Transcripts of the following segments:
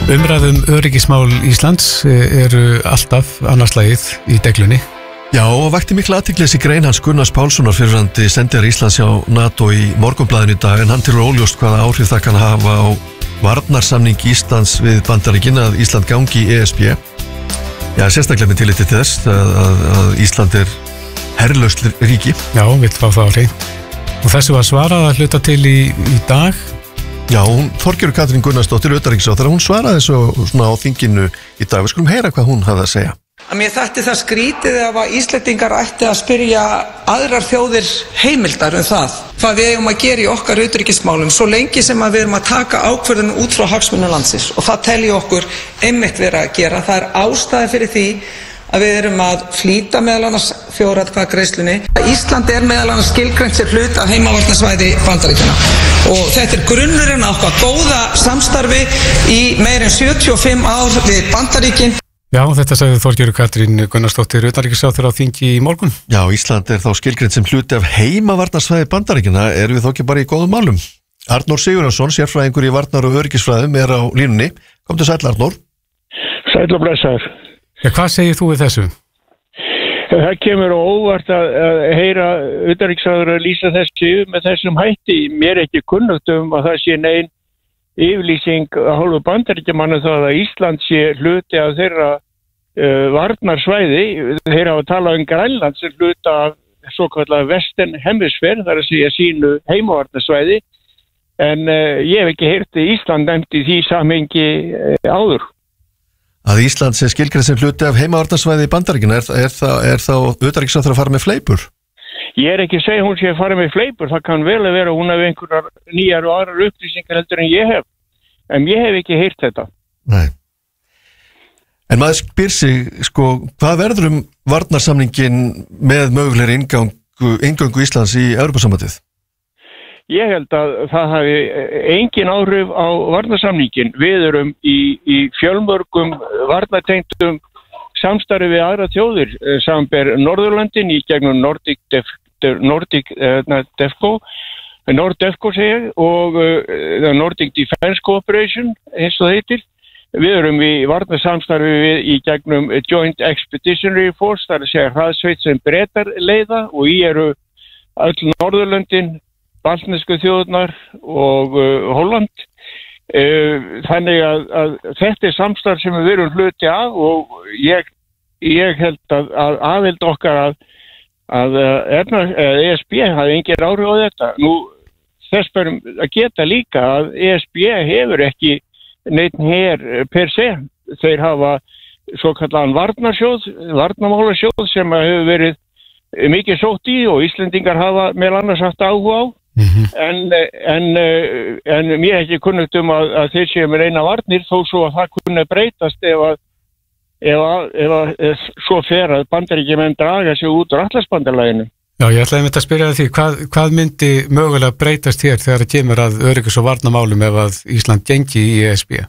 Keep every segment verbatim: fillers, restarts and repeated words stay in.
Umræðum öryggismál Íslands eru alltaf annarslagið í deglunni. Já, og vakti mikla athygli þessi grein hans Gunnars Pálssonar fyrrverandi sendiherra Íslands hjá NATO í Morgunblaðinu í dag, en hann telur óljóst hvaða áhrif það kann hafa á varnarsamning Íslands við Bandaríkin að Ísland gangi í E S B. Já, sérstaklega með tilliti til þess að, að, að Ísland er herlaust ríki. Já, vill fá það á hreint. Og þessu var svarað að hluta til í, í dag. Já, hún, Þorgerður Katrín Gunnarsdóttir, utanríkisráðherra, hún svaraði svo svona á þinginu í dag. Við skulum heyra hvað hún hafði að segja. Að mér þætti það skrítið ef að Íslendingar ætti að spyrja aðrar þjóðir heimildar um það hvað við eigum að gera í okkar utanríkismálum svo lengi sem að við erum að taka ákvörðun út frá hagsmunum landsins, og það telji okkur einmitt vera að gera. Það er ástæða fyrir því að við erum að flýta meðal annars þjóðaratkvæðagreiðslunni. Ísland er meðal annars skilgreint sem hlut af heimavarnarsvæði Bandaríkjanna, og þetta er grunnurinn á okkar góða samstarfi í meira en sjötíu og fimm ár við Bandaríkin. Já, þetta sagði Þorgerður Katrín Gunnarsdóttir, utanríkisráðherra á þingi í morgun. Já, Ísland er þá skilgreint sem hluti af heimavarnarsvæði Bandaríkjanna. Erum við þó ekki bara í góðum málum? Arnór Sigurjónsson, sérfræðingur í varnar- og öryggisfræðum, er á línunni. Komdu sæll, Arnór. Sæll og blessaður. Ja, hvað segir þú við þessu? Það kemur á óvart að, að heyra utanríkisráðherra lýsa þessu með þessum hætti. Mér er ekki kunnugt um að það sé nein yfirlýsing að hálfu Bandaríkjamanna það að Ísland sé hluti af þeirra uh, varnarsvæði. Þeir hafa talað um Grænland sem hluti af svo kallar Western Hemisphere, þar að segja sínu heimavarnarsvæði, en uh, ég hef ekki heyrt Ísland nefnt í því samhengi uh, áður. Að Ísland sé skilgreint sem hluti af heimavarnarsvæði Bandaríkjanna, er, er, er, er þá utanríkisráðherra að fara með fleipur? Ég er ekki að segja hún sé að fara með fleipur, það kann vel að vera hún af einhverjar nýjar og aðrar upplýsingar heldur en ég hef, en ég hef ekki heyrt þetta. Nei. En maður spyr sig, sko, hvað verður um varnarsamningin með mögulegri inngöngu, inngöngu Íslands í Evrópusambandið? Ég held að það hafi engin áhrif á varnarsamningin. Við erum í, í fjölmörgum varnartengdum samstarfi við aðra þjóðir, samanber Norðurlöndin í gegnum Nordic, Def, Nordic uh, Defco, Nordefco segja, og uh, Nordic Defense Cooperation, eins og það heitir. Við erum í varnarsamstarfi við í gegnum Joint Expeditionary Force, þar að segja hraðsveit sem Bretar leiða, og í eru öll Norðurlöndin, baltnesku þjóðurnar og uh, Holland. Uh, þannig að, að þetta er samstarf sem við erum hluti af, og ég, ég held að, að aðild okkar að, að, að E S B hafi engin áhrif á þetta. Nú, þess berum að geta líka að E S B hefur ekki neitt her per se. Þeir hafa svo kallan varnarsjóð, varnarmálasjóð sem hefur verið mikið sótt í og Íslendingar hafa meðal annars haft áhuga á. Mm-hmm. En, en, en mér er ekki kunnugt um að, að þeir séu með reyna varnir, þó svo að það kunni breytast ef að, ef að, ef að ef svo fer að Bandaríkjamenn draga sig út úr Atlantsbandalaginu. Já, ég ætlaði að mynda að spyrja því, hvað, hvað myndi mögulega breytast hér þegar það kemur að öryggis- og varnarmálum ef að Ísland gengi í E S B?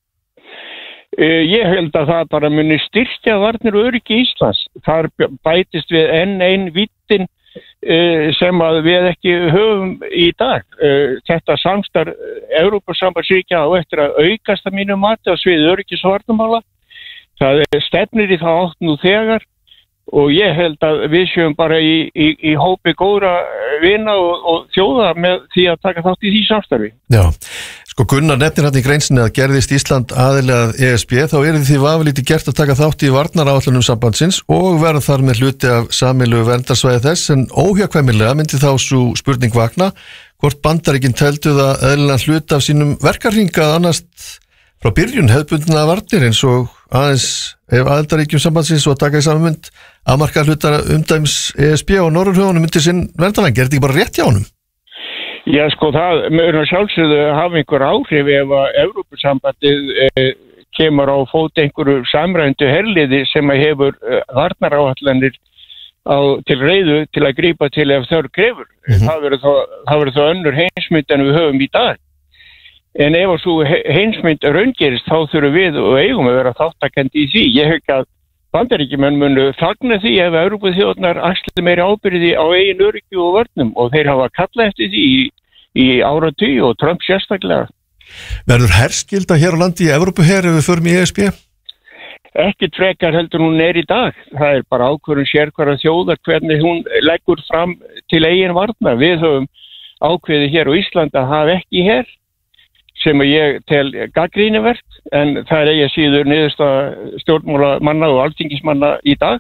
Ég held að það bara muni styrkja varnir og öryggi Íslands. Þar bætist við enn einn vittin sem að við ekki höfum í dag. Þetta samstarf Evrópusambandsríkja á eftir að aukast að mínu mati á sviði öryggis- og varnarmála. Það stefnir í það átt nú þegar, og ég held að við séum bara í, í, í hópi góðra vina og, og þjóða með því að taka þátt í því samstarfi. Já, sko Gunnar nefnir hann í greinsinni að gerðist Ísland aðilega E S B, þá er því vafalítið gert að taka þátt í varnaráætlunum sambandsins og verða þar með hluti af sameiginlegu verndarsvæði þess, en óhjákvæmilega myndi þá svo spurning vakna hvort Bandaríkin teldu það eðlilegan hluta af sínum verkarhringa að annast frá byrjun hefðbundna varnir, eins og aðeins ef aðildarríkjum sambandsins og taka í samanmynd afmarka hluta umdæmis E S B og Norðurhöfunum myndi sinn verndarvæng. Er þetta ekki bara rétt hjá honum? Já, sko, það mögur að sjálfsögðu hafa einhver áhrif ef að Evrópusambandið eh, kemur á fót einhverju samrændu herliði sem hefur eh, varnaráætlanir á, til reiðu til að grípa til ef þörf krefur. Mm-hmm. Það verður þá, það verður þá önnur heimsmynd en við höfum í dag. En ef svo heimsmynd raungerist, þá þurfum við og eigum að vera þáttakandi í því. Ég hef ekki að Bandaríkjumenn munu fagna því ef Evrópuþjóðirnar axli meiri ábyrgði á eigin öryggi og vörnum, og þeir hafa kallað eftir því í, í áratugi og Trump sérstaklega. Verður herskylda hér á landi í Evrópuher ef við förum í E S B? Ekkert frekar heldur hún er í dag. Það er bara ákvörðun sérhverra þjóðar hvernig hún leggur fram til eigin varnar. Við höfum ákveðið hér á Íslandi að hafa ekki her, sem ég tel gagnrýnivert, en það er eigi síður niðurstaða stjórnmálamanna og alþingismanna í dag.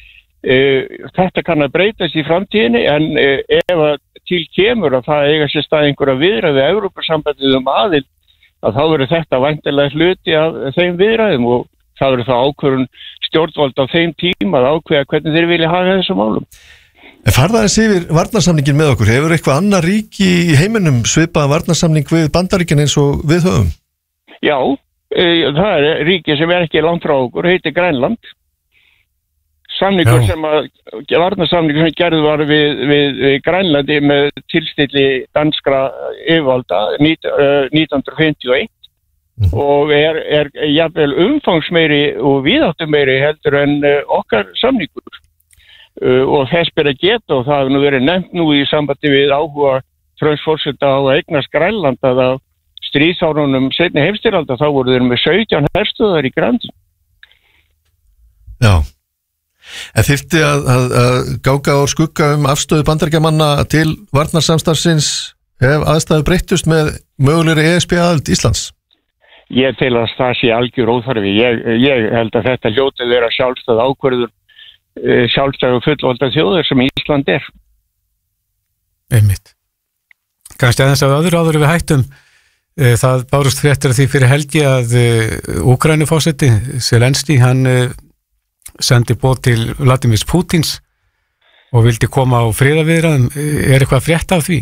Þetta kann að breytast í framtíðinni, en ef að til kemur að það eiga sér stað einhverja viðræðu við Evrópusambandið um aðild, að þá verður þetta væntanlega hluti af þeim viðræðum og það verður þá ákvörðun stjórnvald á þeim tíma að ákveða hvernig þeir vilja hafa þessum málum. En farðaðins yfir varnarsamningin með okkur, hefur eitthvað annað ríki í heiminum svipað varnarsamning við Bandaríkin eins og við höfum? Já, e, það er ríki sem er ekki langt frá okkur, heitir Grænland. Samningur Já. sem að, varnarsamningur sem gerð var við, við, við Grænlandi með tilstilli danskra yfirvalda nítján hundruð fimmtíu og eitt mm. og er, er jafnvel umfangsmeiri og víðáttumeiri heldur en okkar samningur. Uh, og þess ber að geta og það hefur nú verið nefnt nú í sambandi við áhuga Trumps forseta á að eignast Grænland að á stríðsárunum seinni heimsstyrjalda þá voru þeir með sautján herstöðar í Grænland. Já, en þyrfti að, að, að gága og skugga um afstöðu Bandaríkjamanna til varnarsamstarfsins ef aðstæðu breyttust með mögulegri E S B aðild Íslands? Ég tel að það sé algjör óþarfi. Ég, ég held að þetta hljótið vera sjálfstæð ákvörður sjálfstæð og fullvalda þjóðar sem Ísland er. Einmitt. Kannski aðeins að öðru áður við hættum, það bárust fréttir af því fyrir helgi að Úkraínufórseti Zelenský, hann sendi boð til Vladimir Pútins og vildi koma á friðarviðræðum. Er eitthvað frétta af því?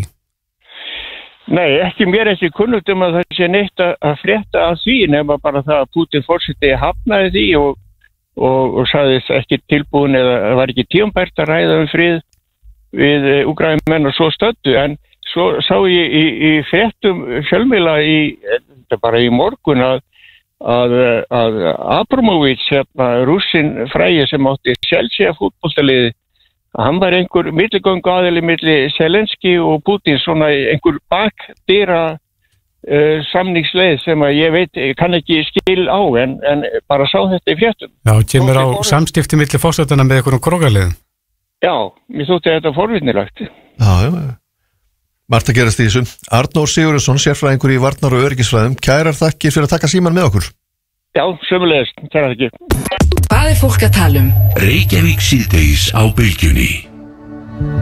Nei, ekki mér ekki kunnugt um að það sé neitt að frétta af því nema bara það að Pútin fórseti hafnaði því og og, og sagðist ekki tilbúin eða var ekki tíumbært að ræða um frið við Úkraínumenn og svo stöddu, en svo sá ég í, í fréttum fjölmiðla í, bara í morgun að, að, að Abramovich, hérna, rússin frægi sem átti Chelsea fútboltaliði, að hann var einhver milligöngu aðili milli Zelenský og Putin, svona einhver bakdyra Uh, samningsleið sem að ég veit ég kann ekki skil á en, en bara sá þetta í fréttum. Já, kemur á voru... samstifti milli forsetana með einhverjum krókaliðum. Já, mér þótti þetta forvitnilegt. Já, já, margt að gerast í þessu. Arnór Sigurðsson, sérfræðingur í varnar- og öryggisfræðum, kærar þakkir fyrir að taka síman með okkur. Já, sömulegist, kærar þakkir. Hvað er fólk að tala um? Reykjavík síðdegis á Bylgjunni.